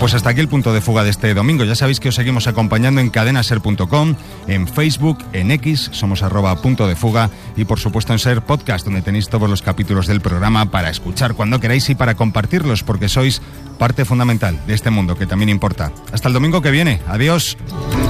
pues hasta aquí el punto de fuga de este domingo. Ya sabéis que os seguimos acompañando en cadenaser.com, en Facebook, en X, somos @punto de fuga, y por supuesto en Ser Podcast, donde tenéis todos los capítulos del programa para escuchar cuando queráis y para compartirlos, porque sois parte fundamental de este mundo que también importa. Hasta el domingo que viene. Adiós.